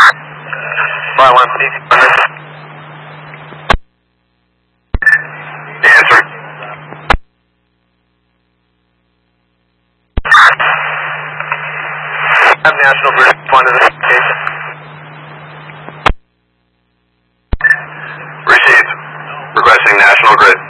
1, answer. Have National Grid respond to this application. Received. Requesting National Grid.